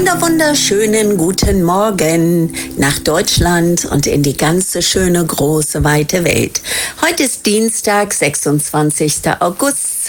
Wunderschönen guten Morgen nach Deutschland und in die ganze schöne, große, weite Welt. Heute ist Dienstag, 26. August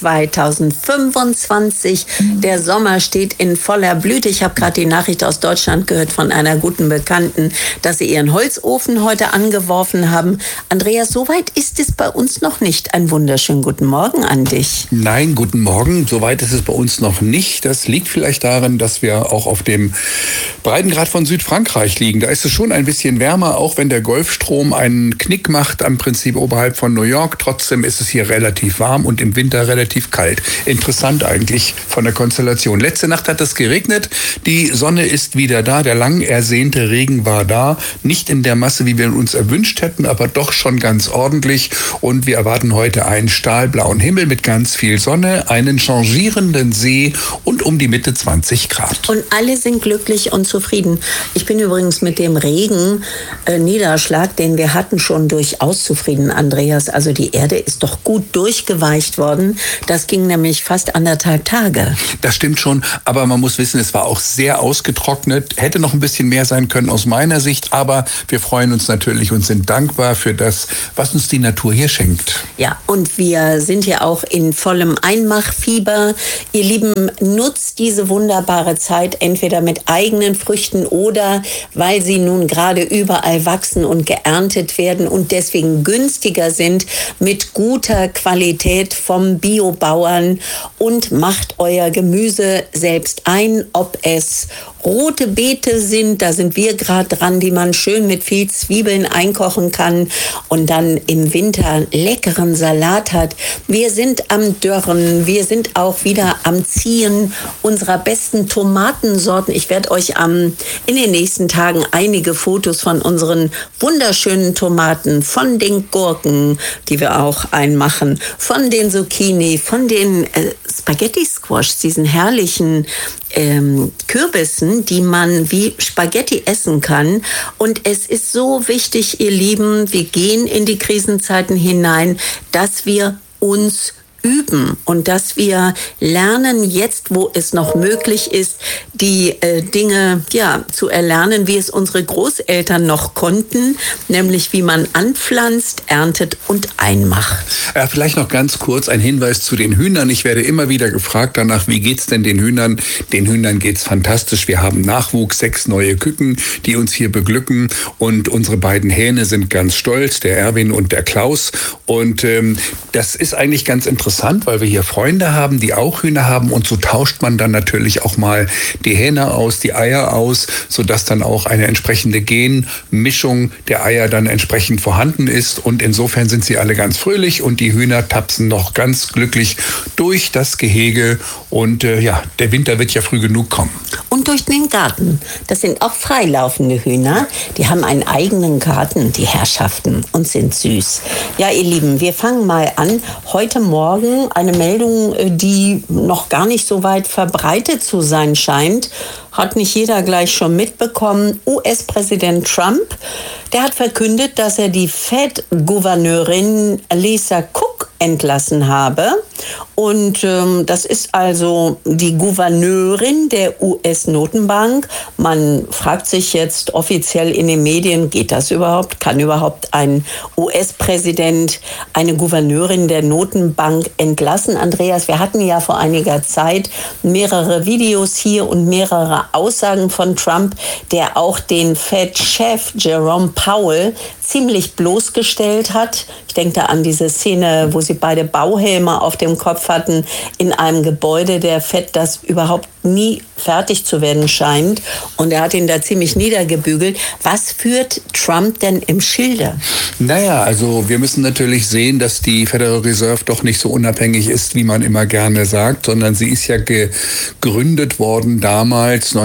2025. Der Sommer steht in voller Blüte. Ich habe gerade die Nachricht aus Deutschland gehört von einer guten Bekannten, dass sie ihren Holzofen heute angeworfen haben. Andreas, soweit ist es bei uns noch nicht. Einen wunderschönen guten Morgen an dich. Nein, guten Morgen. Soweit ist es bei uns noch nicht. Das liegt vielleicht darin, dass wir auch auf dem Breitengrad von Südfrankreich liegen. Da ist es schon ein bisschen wärmer, auch wenn der Golfstrom einen Knick macht, am Prinzip oberhalb von New York. Trotzdem ist es hier relativ warm und im Winter relativ kalt. Interessant eigentlich von der Konstellation. Letzte Nacht hat es geregnet. Die Sonne ist wieder da. Der lang ersehnte Regen war da. Nicht in der Masse, wie wir uns erwünscht hätten, aber doch schon ganz ordentlich. Und wir erwarten heute einen stahlblauen Himmel mit ganz viel Sonne, einen changierenden See und um die Mitte 20 Grad. Und alle sind glücklich und zufrieden. Ich bin übrigens mit dem Niederschlag, den wir hatten, schon durchaus zufrieden, Andreas. Also die Erde ist doch gut durchgeweicht worden. Das ging nämlich fast 1,5 Tage. Das stimmt schon, aber man muss wissen, es war auch sehr ausgetrocknet. Hätte noch ein bisschen mehr sein können aus meiner Sicht, aber wir freuen uns natürlich und sind dankbar für das, was uns die Natur hier schenkt. Ja, und wir sind ja auch in vollem Einmachfieber. Ihr Lieben, nutzt diese wunderbare Zeit entweder mit eigenen Früchten oder weil sie nun gerade überall wachsen und geerntet werden und deswegen günstiger sind, mit guter Qualität vom Biobauern, und macht euer Gemüse selbst ein, ob es rote Beete sind, da sind wir gerade dran, die man schön mit viel Zwiebeln einkochen kann und dann im Winter leckeren Salat hat. Wir sind am Dörren, wir sind auch wieder am Ziehen unserer besten Tomatensorten. Ich werde euch in den nächsten Tagen einige Fotos von unseren wunderschönen Tomaten, von den Gurken, die wir auch einmachen, von den Zucchini, von den Spaghetti Squash, diesen herrlichen Kürbissen, die man wie Spaghetti essen kann. Und es ist so wichtig, ihr Lieben, wir gehen in die Krisenzeiten hinein, dass wir uns üben und dass wir lernen, jetzt, wo es noch möglich ist, die Dinge zu erlernen, wie es unsere Großeltern noch konnten, nämlich wie man anpflanzt, erntet und einmacht. Vielleicht noch ganz kurz ein Hinweis zu den Hühnern. Ich werde immer wieder gefragt danach, wie geht's denn den Hühnern? Den Hühnern geht's fantastisch. Wir haben Nachwuchs, 6 neue Küken, die uns hier beglücken, und unsere beiden Hähne sind ganz stolz, der Erwin und der Klaus. Und das ist eigentlich ganz interessant, weil wir hier Freunde haben, die auch Hühner haben, und so tauscht man dann natürlich auch mal die Hähne aus, die Eier aus, sodass dann auch eine entsprechende Genmischung der Eier dann entsprechend vorhanden ist, und insofern sind sie alle ganz fröhlich und die Hühner tapsen noch ganz glücklich durch das Gehege, und der Winter wird ja früh genug kommen. Und durch den Garten. Das sind auch freilaufende Hühner. Die haben einen eigenen Garten, die Herrschaften, und sind süß. Ja, ihr Lieben, wir fangen mal an. Heute Morgen eine Meldung, die noch gar nicht so weit verbreitet zu sein scheint. Hat nicht jeder gleich schon mitbekommen. US-Präsident Trump, der hat verkündet, dass er die Fed-Gouverneurin Lisa Cook entlassen habe. Und das ist also die Gouverneurin der US-Notenbank. Man fragt sich jetzt offiziell in den Medien, geht das überhaupt? Kann überhaupt ein US-Präsident eine Gouverneurin der Notenbank entlassen? Andreas, wir hatten ja vor einiger Zeit mehrere Videos hier und mehrere Aussagen von Trump, der auch den Fed-Chef Jerome Powell ziemlich bloßgestellt hat. Ich denke da an diese Szene, wo sie beide Bauhelme auf dem Kopf hatten in einem Gebäude der Fed, das überhaupt nie fertig zu werden scheint. Und er hat ihn da ziemlich niedergebügelt. Was führt Trump denn im Schilde? Naja, also wir müssen natürlich sehen, dass die Federal Reserve doch nicht so unabhängig ist, wie man immer gerne sagt, sondern sie ist ja gegründet worden damals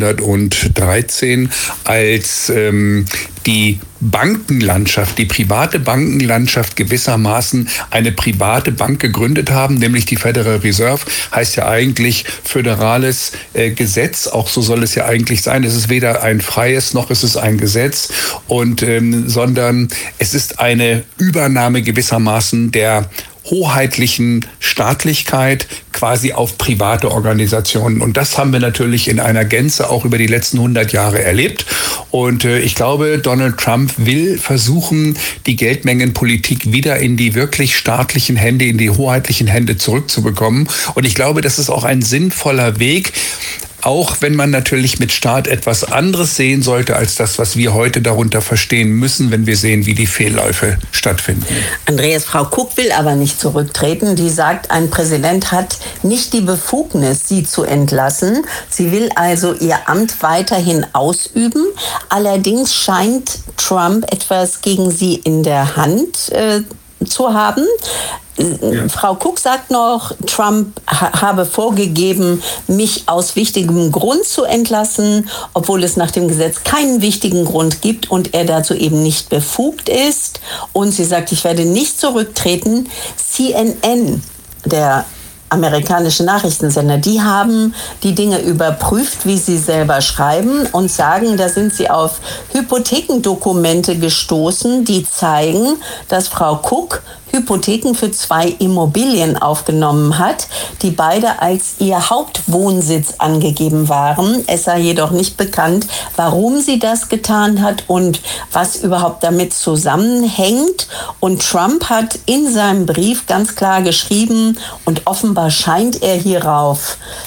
1913, als die Bankenlandschaft, die private Bankenlandschaft gewissermaßen eine private Bank gegründet haben, nämlich die Federal Reserve, heißt ja eigentlich föderales Gesetz, auch so soll es ja eigentlich sein. Es ist weder ein freies noch ist es ein Gesetz, sondern es ist eine Übernahme gewissermaßen der hoheitlichen Staatlichkeit quasi auf private Organisationen. Und das haben wir natürlich in einer Gänze auch über die letzten 100 Jahre erlebt. Und ich glaube, Donald Trump will versuchen, die Geldmengenpolitik wieder in die wirklich staatlichen Hände, in die hoheitlichen Hände zurückzubekommen. Und ich glaube, das ist auch ein sinnvoller Weg, auch wenn man natürlich mit Staat etwas anderes sehen sollte, als das, was wir heute darunter verstehen müssen, wenn wir sehen, wie die Fehlläufe stattfinden. Andreas, Frau Cook will aber nicht zurücktreten. Die sagt, ein Präsident hat nicht die Befugnis, sie zu entlassen. Sie will also ihr Amt weiterhin ausüben. Allerdings scheint Trump etwas gegen sie in der Hand zu haben. Ja. Frau Cook sagt noch, Trump habe vorgegeben, mich aus wichtigem Grund zu entlassen, obwohl es nach dem Gesetz keinen wichtigen Grund gibt und er dazu eben nicht befugt ist. Und sie sagt, ich werde nicht zurücktreten. CNN, der amerikanische Nachrichtensender, die haben die Dinge überprüft, wie sie selber schreiben und sagen, da sind sie auf Hypothekendokumente gestoßen, die zeigen, dass Frau Cook Hypotheken für 2 Immobilien aufgenommen hat, die beide als ihr Hauptwohnsitz angegeben waren. Es sei jedoch nicht bekannt, warum sie das getan hat und was überhaupt damit zusammenhängt. Und Trump hat in seinem Brief ganz klar geschrieben, und offenbar scheint er hierauf